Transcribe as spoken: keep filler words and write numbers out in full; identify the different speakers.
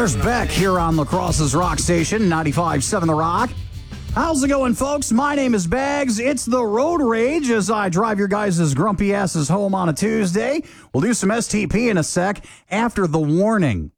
Speaker 1: There's Beck here on La Crosse's Rock Station, ninety-five point seven The Rock. How's it going, folks? My name is Bags. It's the Road Rage as I drive your guys' grumpy asses home on a Tuesday. We'll do some S T P in a sec after the warning.